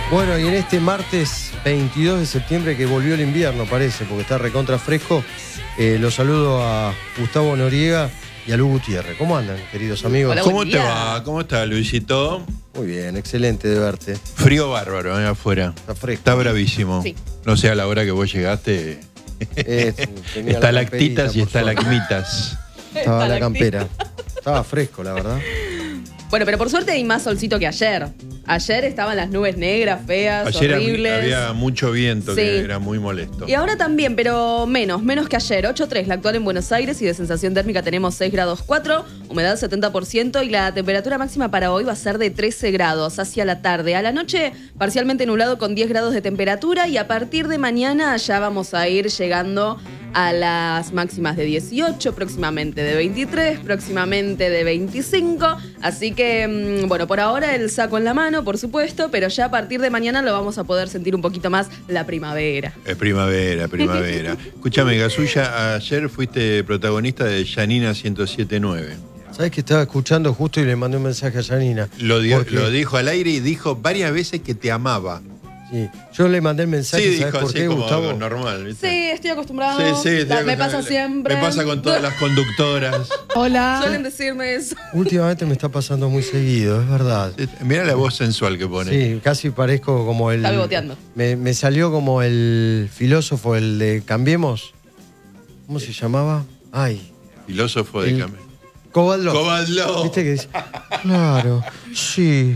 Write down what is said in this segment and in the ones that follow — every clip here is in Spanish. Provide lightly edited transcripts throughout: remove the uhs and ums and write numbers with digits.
Bueno, y en este martes 22 de septiembre que volvió el invierno, parece, porque está recontra fresco, los saludo a Gustavo Noriega y a Lu Gutiérrez. ¿Cómo andan, queridos amigos? Hola, ¿cómo te va? ¿Cómo está, Luisito? Muy bien, excelente de verte. Frío bárbaro, afuera. Está fresco. Está bravísimo. Sí. No sé, a la hora que vos llegaste, estalactitas y estalagmitas. Estaba la campera. Estaba fresco, la verdad. Bueno, pero por suerte hay más solcito que ayer. Ayer estaban las nubes negras, feas, Ayer horribles. había mucho viento, Sí. que era muy molesto. Y ahora también, pero menos que ayer. 8.3 la actual en Buenos Aires y de sensación térmica tenemos 6 grados 4, humedad 70% y la temperatura máxima para hoy va a ser de 13 grados hacia la tarde. A la noche, parcialmente nublado con 10 grados de temperatura y a partir de mañana ya vamos a ir llegando a las máximas de 18, próximamente de 23, próximamente de 25. Así que, bueno, por ahora el saco en la mano, por supuesto, pero ya a partir de mañana lo vamos a poder sentir un poquito más la primavera. Es primavera. Escúchame, Gasulla, ayer fuiste protagonista de Yanina 107.9. ¿Sabés que estaba escuchando justo y le mandé un mensaje a Yanina? Lo dijo al aire y dijo varias veces que te amaba. Sí, yo le mandé el mensaje, Sí, ¿sabés dijo por así qué, como Gustavo? normal, ¿viste? Sí, estoy acostumbrado. Sí, Me pasa siempre. Me pasa con todas las conductoras. Hola. Suelen decirme eso. Últimamente me está pasando muy seguido, es verdad. Mirá la voz sensual que pone. Sí, casi parezco como el... Está beboteando. Me salió como el filósofo, el de Cambiemos. ¿Cómo se llamaba? Ay, Filósofo de El- Came. Kovaldov. Kovaldov. ¿Viste que dice? Claro, sí.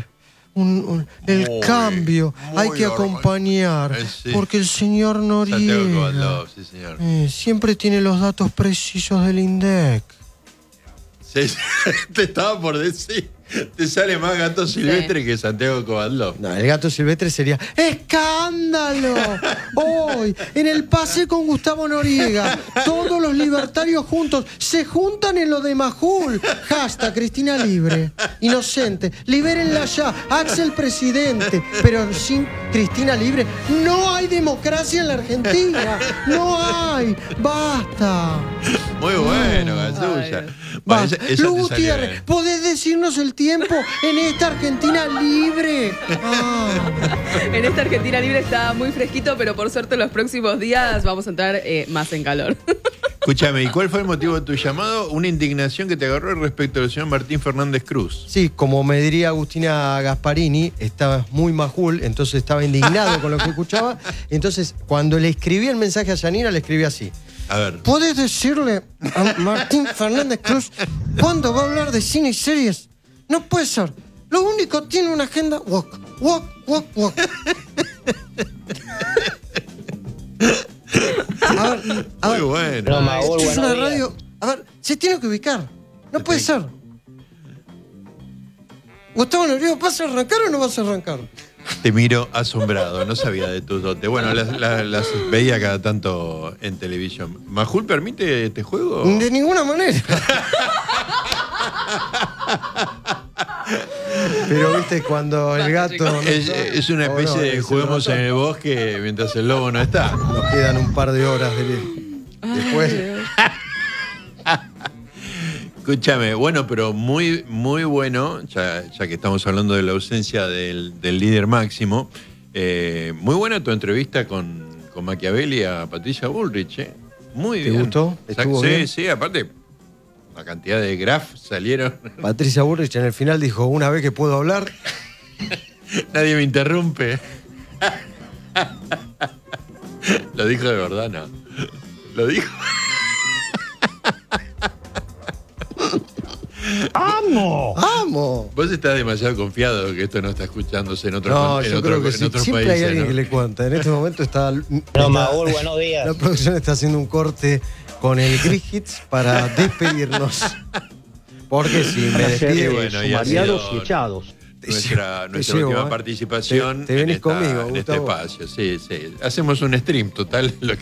El Muy, cambio hay muy que normal. acompañar, Sí. porque el señor Santiago Noriega Kovaldov, sí, señor. siempre tiene los datos precisos del INDEC. Sí, te estaba por decir. Te sale más gato silvestre que Santiago Kovaldov. No, el gato silvestre sería ¡escándalo! Hoy, en el pase con Gustavo Noriega, todos los libertarios juntos se juntan en lo de Majul. Hashtag Cristina Libre. Inocente. Libérenla ya. Axel presidente. Pero sin Cristina Libre no hay democracia en la Argentina. No hay. Basta. Muy bueno, Gasulla. Ay. Bueno, Basta. esa te Lu salió Gutiérrez, bien. ¿podés decirnos el tiempo en esta Argentina libre? Ah. En esta Argentina libre está muy fresquito, pero por suerte en los próximos días vamos a entrar más en calor. Escúchame, ¿y cuál fue el motivo de tu llamado? Una indignación que te agarró respecto al señor Martín Fernández Cruz. Sí, como me diría Agustina Gasparini, estaba muy majul, entonces estaba indignado con lo que escuchaba. Entonces, cuando le escribí el mensaje a Yanina, le escribí así. A ver. ¿Podés decirle a Martín Fernández Cruz cuándo va a hablar de cine y series? No puede ser. Lo único tiene una agenda walk. A Muy ver, bueno. esto es una radio. A ver, se tiene que ubicar. No puede ser. Gustavo Noriega, ¿vas a arrancar o no vas a arrancar? Te miro asombrado, no sabía de tus dotes. Bueno, las veía cada tanto en televisión. ¿Majul permite este juego? De ninguna manera. Pero viste, cuando el gato... no está- Es una o especie no, de ese juguemos no en está. el bosque mientras el lobo no está. Nos quedan un par de horas después. Escúchame, bueno, pero muy, muy bueno, ya que estamos hablando de la ausencia del líder máximo, muy buena tu entrevista con Machiavelli a Patricia Bullrich, ¿eh? Muy ¿Te bien. gustó? ¿Estuvo Sí, bien? sí, aparte, la cantidad de graf salieron. Patricia Bullrich en el final dijo, una vez que puedo hablar... Nadie me interrumpe. Lo dijo de verdad, no. Lo dijo. ¡Amo! Vos estás demasiado confiado de que esto no está escuchándose en otros No, en yo otro- creo que en sí. otros Siempre países. hay alguien ¿no? que le cuenta. En este momento está... Maúl, buenos días. La producción está haciendo un corte con el Chris Hits para despedirnos. Porque si me despide... bueno, y ha sumariados sido- y echados. Nuestra Te llevo, última ¿eh? participación Te venís en, esta- conmigo, en este Gustavo. espacio. Sí, sí. Hacemos un stream total. Lo